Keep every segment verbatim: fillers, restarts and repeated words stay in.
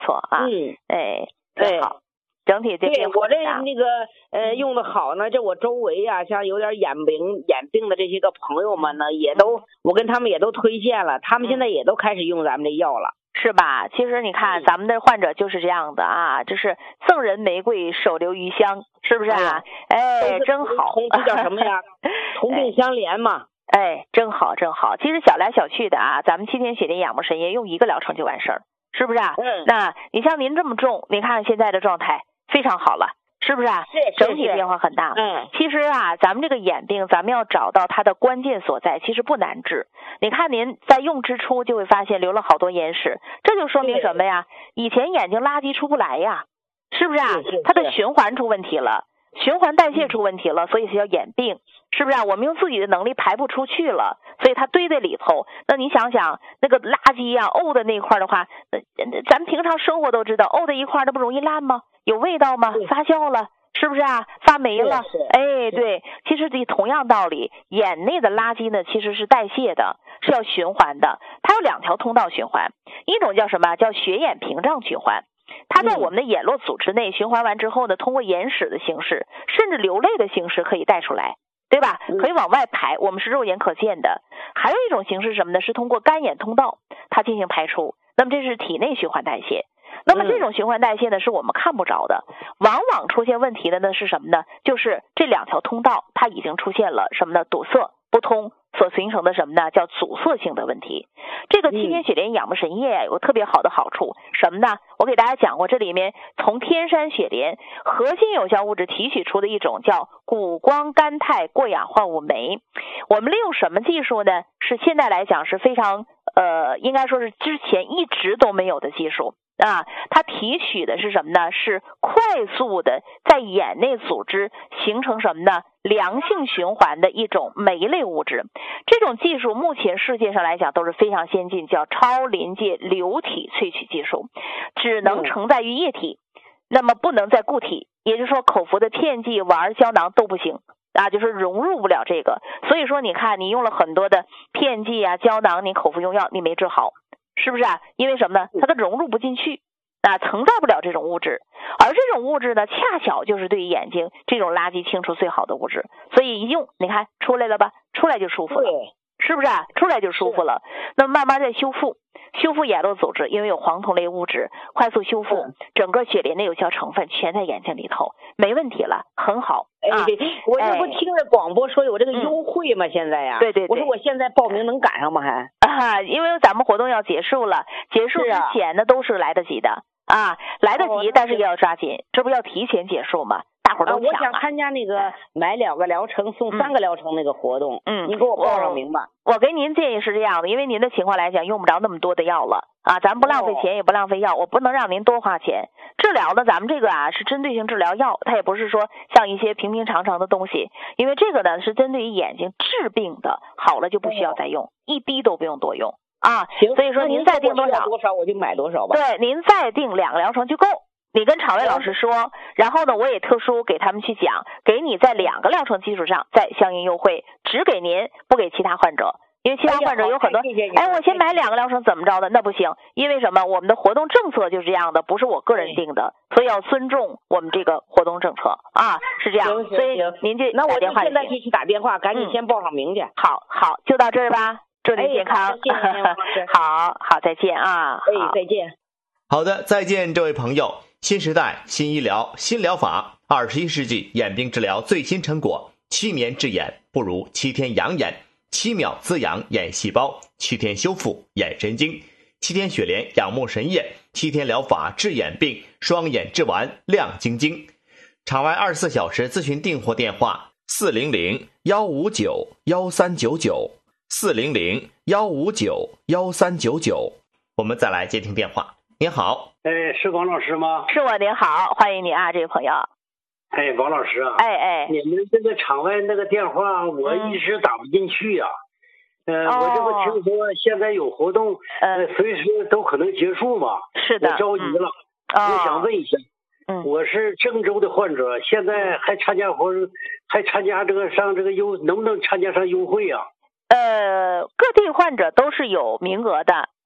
错啊。 嗯， 哎， 对， 好，整体这对我这那个呃用的好呢，这我周围啊，像有点眼病眼病的这些个朋友们呢，也都、嗯、我跟他们也都推荐了，他们现在也都开始用咱们这药了。 是吧？其实你看，咱们的患者就是这样的啊，就是赠人玫瑰，手留余香，是不是啊？哎，真好。 这叫什么呀？同病相怜嘛。 哎，真好，真好。其实小来小去的啊，咱们七天血莲养木神液用一个疗程就完事儿，是不是啊？ 嗯。 那你像您这么重，你看现在的状态非常好了。是不是啊？ 是整体变化很大。 嗯， 其实啊，咱们这个眼病，咱们要找到它的关键所在，其实不难治。你看您在用之初就会发现流了好多眼屎，这就说明什么呀？以前眼睛垃圾出不来呀，是不是啊？ 是是是它的循环出问题了，循环代谢出问题了，所以才叫眼病，是不是啊？我们用自己的能力排不出去了，所以它堆在里头。那你想想，那个垃圾呀、沤的那块的话，咱们平常生活都知道，沤的一块，那不容易烂吗？有味道吗？发酵了，是不是啊？发霉了，哎，对，其实这同样道理，眼内的垃圾呢，其实是代谢的，是要循环的。它有两条通道循环，一种叫什么？叫血眼屏障循环。它在我们的眼络组织内循环完之后呢，通过眼屎的形式，甚至流泪的形式可以带出来，对吧？可以往外排，我们是肉眼可见的。还有一种形式是什么呢？是通过干眼通道，它进行排出。那么这是体内循环代谢。那么这种循环代谢呢，是我们看不着的，往往出现问题的呢是什么呢？就是这两条通道它已经出现了什么呢？堵塞不通所形成的什么呢？叫阻塞性的问题。这个七天血莲养木神液有个特别好的好处，什么呢？我给大家讲过，这里面从天山雪莲核心有效物质提取出的一种叫谷胱甘肽过氧化物酶。我们利用什么技术呢？是现在来讲是非常呃，应该说是之前一直都没有的技术。啊，它提取的是什么呢？是快速的在眼内组织形成什么呢？良性循环的一种酶类物质。这种技术目前世界上来讲都是非常先进，叫超临界流体萃取技术，只能承载于液体，那么不能在固体，也就是说口服的片剂、丸、胶囊都不行。啊，就是融入不了这个。所以说你看，你用了很多的片剂啊、胶囊，你口服用药你没治好。是不是啊？因为什么呢？它都融入不进去啊，承载不了这种物质，而这种物质呢，恰巧就是对于眼睛这种垃圾清除最好的物质，所以一用，你看出来了吧？出来就舒服了，是不是啊？出来就舒服了。那么慢慢再修复，修复眼络组织，因为有黄酮类物质，快速修复，整个血莲的有效成分全在眼睛里头，没问题了，很好。 哎， 啊、 我这不听着广播说有这个优惠吗？嗯、现在呀， 对对对， 我说我现在报名能赶上吗？还啊，因为咱们活动要结束了，结束之前呢、啊、都是来得及的啊，来得及，哦、但是也要抓紧，这不要提前结束吗？大伙儿都抢、啊啊。我想参加那个买两个疗程送三个疗程那个活动， 嗯， 你给我报上名吧。 我给您建议是这样的，因为您的情况来讲用不着那么多的药了啊，咱不浪费钱也不浪费药，我不能让您多花钱。治疗呢，咱们这个啊是针对性治疗药，它也不是说像一些平平常常的东西，因为这个呢是针对于眼睛治病的，好了就不需要再用，一滴都不用多用啊。 行， 所以说您再定多少多少我就买多少吧。 对，您再定两个疗程就够。你跟场外老师说，然后呢，我也特殊给他们去讲，给你在两个疗程基础上再相应优惠，只给您，不给其他患者。因为其他患者有很多，哎，我先买两个疗程怎么着的？那不行，因为什么？我们的活动政策就是这样的，不是我个人定的，所以要尊重我们这个活动政策啊，是这样。所以您就那我就现在就去打电话，赶紧先报上名去。 嗯、好好，就到这儿吧，祝您健康。 哎、 好好，再见啊！ 哎，再见。 好的，再见，这位朋友。新时代新医疗新疗法，二十一世纪眼病治疗最新成果，七年治眼不如七天养眼，七秒滋养眼细胞，七天修复眼神经，七天血莲养木神液，七天疗法治眼病，双眼治完亮晶晶。场外二十四小时咨询订货电话：四零零幺五九幺三九九，四零零幺五九幺三九九。我们再来接听电话。您好， 哎，是王老师吗？ 是我，您好，欢迎你啊，这位朋友。 哎，王老师啊， 哎哎， 你们这个场外那个电话我一直打不进去呀、啊。嗯、呃， 哦、 我这不听说现在有活动，呃，随时都可能结束嘛。 是的。 我着急了， 嗯、 我想问一下， 嗯， 我是郑州的患者，现在还参加活，还参加这个上这个优，能不能参加上优惠啊？ 呃，各地患者都是有名额的。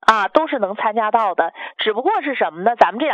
啊，都是能参加到的。只不过是什么呢？咱们这两